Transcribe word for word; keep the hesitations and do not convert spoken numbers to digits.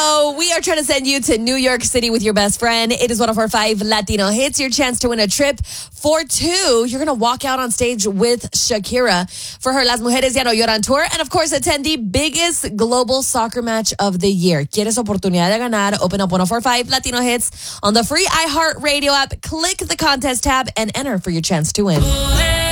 So we are trying to send you to New York City with your best friend. It is one of our five Latino hits. Your chance to win a trip for two. You're going to walk out on stage with Shakira for her Las Mujeres Ya No Lloran tour. And of course, attend the biggest global soccer match of the year. ¿Quieres oportunidad de ganar? Open up one oh four point five Latino hits on the free iHeartRadio app. Click the contest tab and enter for your chance to win.